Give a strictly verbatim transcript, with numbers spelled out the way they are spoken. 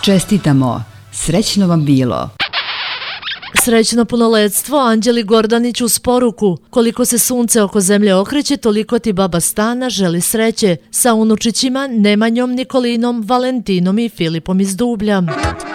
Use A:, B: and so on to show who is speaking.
A: Čestitamo, srećno vam bilo!
B: Srećno punoletstvo Anđeli Gordanić uz poruku: koliko se sunce oko zemlje okreće, toliko ti baba Stana želi sreće, sa unučićima Nemanjom, Nikolinom, Valentinom i Filipom iz Dublja.